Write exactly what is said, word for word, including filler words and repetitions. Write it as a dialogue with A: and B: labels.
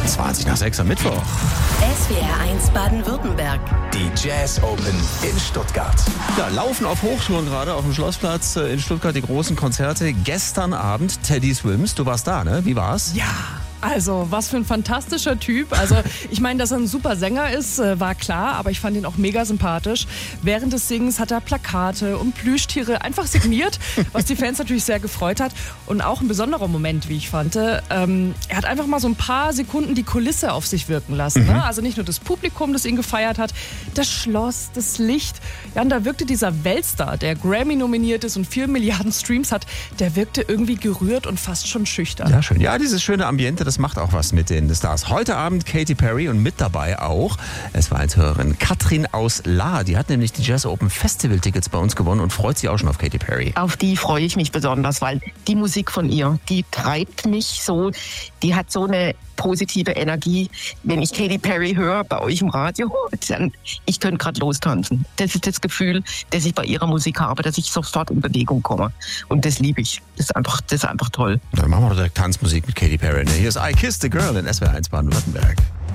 A: zwanzig nach sechs am Mittwoch.
B: S W R eins Baden-Württemberg.
C: Die Jazz Open in Stuttgart.
A: Ja, laufen auf Hochtouren gerade auf dem Schlossplatz in Stuttgart die großen Konzerte. Gestern Abend Teddy Swims, du warst da, ne? Wie war's?
D: Ja. Also, was für ein fantastischer Typ. Also, ich meine, dass er ein super Sänger ist, war klar, aber ich fand ihn auch mega sympathisch. Während des Singens hat er Plakate und Plüschtiere einfach signiert, was die Fans natürlich sehr gefreut hat. Und auch ein besonderer Moment, wie ich fand. Ähm, er hat einfach mal so ein paar Sekunden die Kulisse auf sich wirken lassen. Mhm. Ne? Also nicht nur das Publikum, das ihn gefeiert hat, das Schloss, das Licht. Ja, und da wirkte dieser Weltstar, der Grammy nominiert ist und vier Milliarden Streams hat, der wirkte irgendwie gerührt und fast schon schüchtern.
A: Ja, schön. Ja, dieses schöne Ambiente, das macht auch was mit den Stars. Heute Abend Katy Perry und mit dabei auch, es war als Hörerin Katrin aus Lahr. Die hat nämlich die Jazz Open Festival Tickets bei uns gewonnen und freut sich auch schon auf Katy Perry.
E: Auf die freue ich mich besonders, weil die Musik von ihr, die treibt mich so, die hat so eine positive Energie. Wenn ich Katy Perry höre bei euch im Radio, dann ich könnte gerade lostanzen. Das ist das Gefühl, das ich bei ihrer Musik habe, dass ich sofort in Bewegung komme. Und das liebe ich. Das ist einfach, das ist einfach toll.
A: Dann machen wir doch direkt Tanzmusik mit Katy Perry. Hier ist I Kissed a Girl in S W R eins Baden-Württemberg.